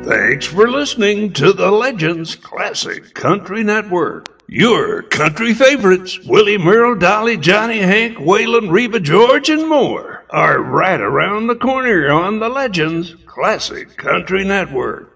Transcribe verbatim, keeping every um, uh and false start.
Thanks for listening to the Legends Classic Country Network. Your country favorites, Willie Merle, Dolly, Johnny, Hank, Waylon, Reba, George, and more, are right around the corner on the Legends Classic Country Network.